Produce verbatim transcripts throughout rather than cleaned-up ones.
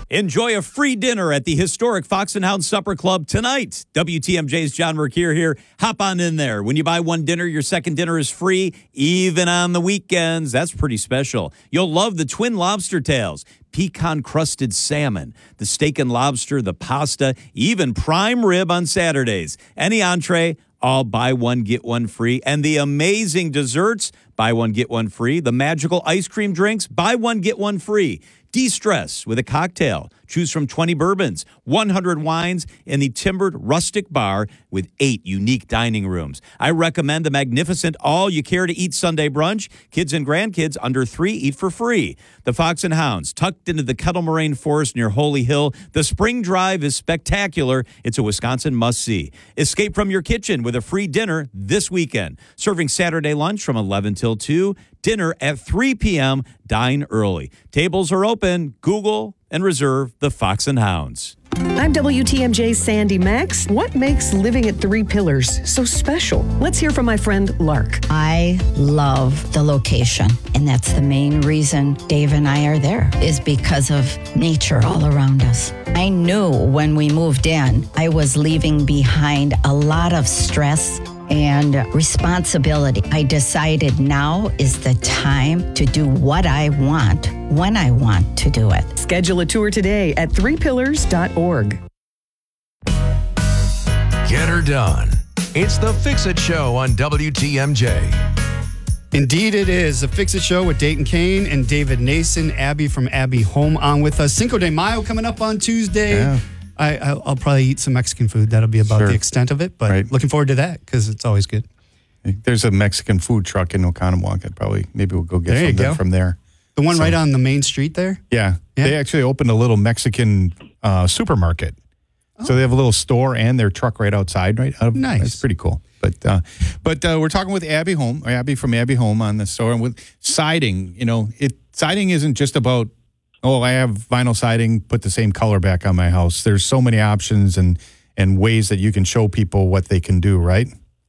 Enjoy a free dinner at the historic Fox and Hound Supper Club tonight. W T M J's John Mercure here. Hop on in there. When you buy one dinner, your second dinner is free, even on the weekends. That's pretty special. You'll love the twin lobster tails, pecan-crusted salmon, the steak and lobster, the pasta, even prime rib on Saturdays. Any entree, all buy one, get one free. And the amazing desserts, buy one, get one free. The magical ice cream drinks, buy one, get one free. De-stress with a cocktail. Choose from twenty bourbons, one hundred wines, in the timbered rustic bar with eight unique dining rooms. I recommend the magnificent all-you-care-to-eat Sunday brunch. Kids and grandkids under three eat for free. The Fox and Hounds, tucked into the Kettle Moraine Forest near Holy Hill. The spring drive is spectacular. It's a Wisconsin must-see. Escape from your kitchen with a free dinner this weekend. Serving Saturday lunch from eleven till two. Dinner at three p.m. Dine early. Tables are open. Google and reserve the Fox and Hounds. I'm W T M J's Sandy Max. What makes living at Three Pillars so special? Let's hear from my friend Lark. I love the location, and that's the main reason Dave and I are there, is because of nature all around us. I knew when we moved in, I was leaving behind a lot of stress and responsibility. I decided now is the time to do what I want when I want to do it. Schedule a tour today at three pillars dot org. Get her done. It's the Fix-It Show on W T M J. Indeed it is. The Fix-It Show with Dayton Kane and David Nason. Abby from Abby Home on with us. Cinco de Mayo coming up on Tuesday. Yeah. I, I'll, I'll probably eat some Mexican food. That'll be about Sure. the extent of it, but Right. looking forward to that because it's always good. There's a Mexican food truck in Oconomowoc. Probably, maybe we'll go get There you something go. from there. The one So- right on the main street there? Yeah. Yeah. They actually opened a little Mexican uh, supermarket. So they have a little store and their truck right outside. Right. Out of, Nice. It's pretty cool. But uh, but uh, we're talking with Abby Home, or Abby from Abby Home on the store, and with siding. You know, it siding isn't just about, oh, I have vinyl siding, put the same color back on my house. There's so many options and and ways that you can show people what they can do, right?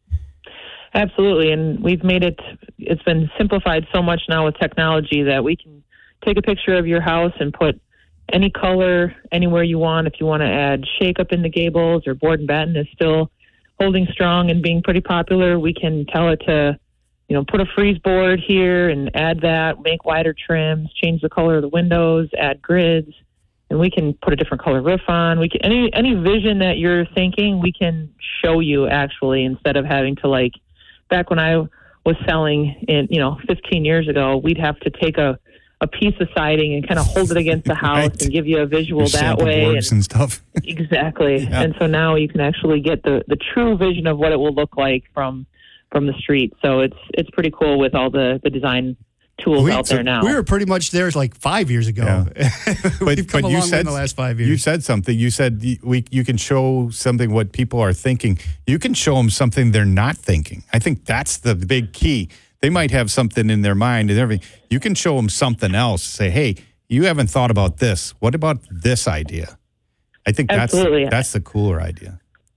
Absolutely, and we've made it, it's been simplified so much now with technology that we can take a picture of your house and put any color anywhere you want. If you want to add shake up in the gables, or board and batten is still holding strong and being pretty popular, we can tell it to, you know, put a freeze board here and add that, make wider trims, change the color of the windows, add grids, and we can put a different color roof on. We can, any any vision that you're thinking, we can show you actually, instead of having to, like, back when I was selling in, you know, fifteen years ago, we'd have to take a, a piece of siding and kind of hold it against the house Right. and give you a visual Your that sample way. boards and stuff. Exactly. Yeah. And so now you can actually get the, the true vision of what it will look like from from the street. So it's it's pretty cool with all the, the design tools We, out there now. we were pretty much there like five years ago. Yeah. But, We've come but a you long way said in the last five years. You said something. You said y- we you can show something what people are thinking. You can show them something they're not thinking. I think that's the big key. They might have something in their mind and everything. You can show them something else. Say, hey, you haven't thought about this. What about this idea? I think that's Absolutely. that's the cooler idea.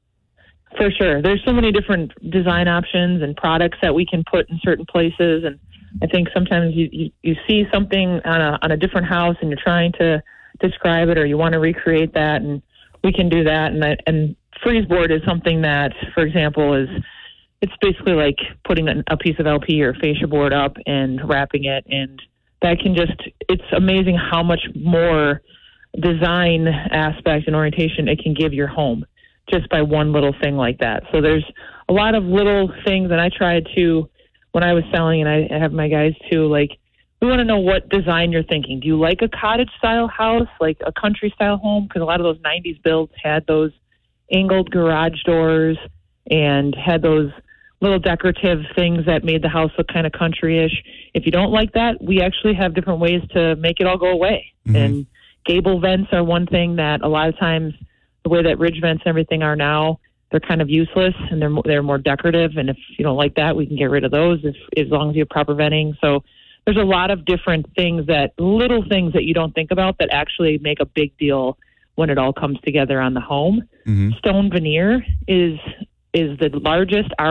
For sure. There's so many different design options and products that we can put in certain places. And I think sometimes you, you, you see something on a, on a different house and you're trying to describe it, or you want to recreate that, and we can do that. And, I, and freeze board is something that, for example, is it's basically like putting a, a piece of L P or fascia board up and wrapping it. And that can just, it's amazing how much more design aspect and orientation it can give your home just by one little thing like that. So there's a lot of little things that I tried to, when I was selling, and I have my guys too, like, we want to know what design you're thinking. Do you like a cottage style house, like a country style home? Because a lot of those nineties builds had those angled garage doors and had those little decorative things that made the house look kind of country-ish. If you don't like that, we actually have different ways to make it all go away. Mm-hmm. And gable vents are one thing that a lot of times, the way that ridge vents and everything are now, they're kind of useless and they're they're more decorative. And if you don't like that, we can get rid of those if, as long as you have proper venting. So there's a lot of different things, that little things that you don't think about that actually make a big deal when it all comes together on the home. Mm-hmm. Stone veneer is is the largest